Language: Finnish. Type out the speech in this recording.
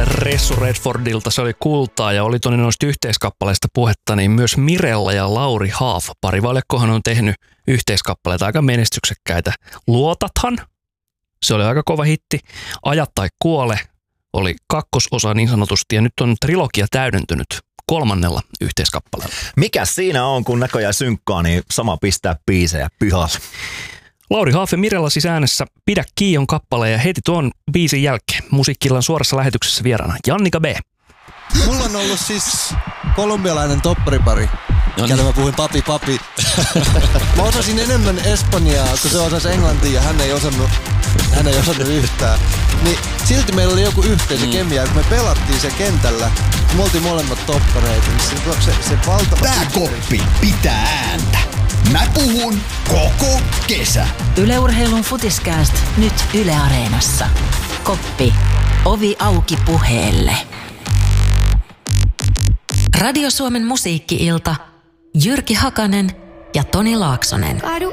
Ressu Redfordilta, se oli kultaa ja oli tuonne noista yhteiskappaleista puhetta, niin myös Mirella ja Lauri Haaf, parivaljakkohan on tehnyt yhteiskappaleita aika menestyksekkäitä. Luotathan, se oli aika kova hitti. Aja tai kuole oli kakkososa niin sanotusti ja nyt on trilogia täydentynyt 3. yhteiskappaleella. Mikä siinä on, kun näköjään synkkaa, niin sama pistää biisejä pihalle. Lauri Haaf ja Mirella siis äänessä Pidä kiinni on kappale ja heti tuon biisin jälkeen Musiikki-illan suorassa lähetyksessä vieraana Jannika B. Mulla on ollut siis kolumbialainen topparipari. Käydä mä puhuin papi. Mä osasin enemmän espanjaa, kun se osasi englantia ja hän ei osannut yhtään. Niin silti meillä oli joku yhteisö kemia, kun me pelattiin sen kentällä. Me oltiin molemmat toppareita. Niin se valtava... Tää koppi pitää ääntä. Mä puhun koko kesä. Yle Urheilun Futiskääst nyt Yle Areenassa. Koppi. Ovi auki puheelle. Radio Suomen musiikki-ilta. Jyrki Hakanen ja Toni Laaksonen. Kadu